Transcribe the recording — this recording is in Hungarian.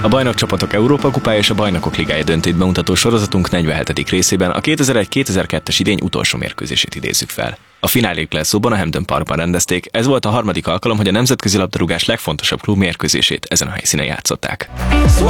A Bajnokcsapatok Európa kupája és a Bajnokok Ligája döntőt bemutató sorozatunk 47. részében a 2001-2002-es idény utolsó mérkőzését idézzük fel. A finálé Glasgow-ban a Hampden Parkban rendezték, ez volt a harmadik alkalom, hogy a nemzetközi labdarúgás legfontosabb klub mérkőzését ezen a helyszínen játszották.